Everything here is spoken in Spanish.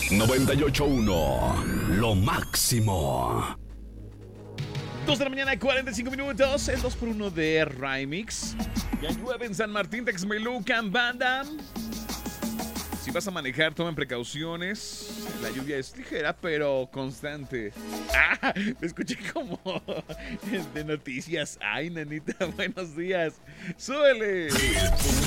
98.1, lo máximo. 2 de la mañana, 45 minutos. El 2x1 de Remix. Ya llueve en San Martín, Texmelucan, banda. Si vas a manejar, tomen precauciones. La lluvia es ligera, pero constante. ¡Ah! Me escuché como de noticias. ¡Ay, nanita! Buenos días. ¡Súbele!